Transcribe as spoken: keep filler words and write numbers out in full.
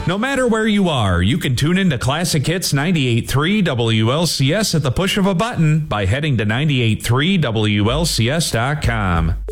No matter where you are, you can tune into Classic Hits ninety-eight point three W L C S at the push of a button by heading to nine eight three W L C S dot com.